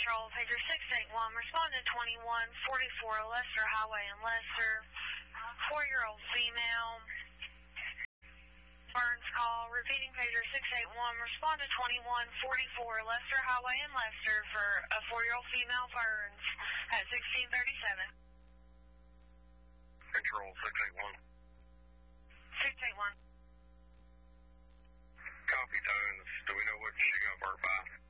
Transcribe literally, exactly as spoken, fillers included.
Control, pager six eight one, respond to twenty-one forty-four Lester Highway in Lester. Four-year-old female. Burns call, repeating pager six eight one, respond to twenty-one forty-four Lester Highway in Lester for a four-year-old female Burns at sixteen thirty-seven. Control six eight one. six eight one. Copy, Tones. Do we know what she got burnt by?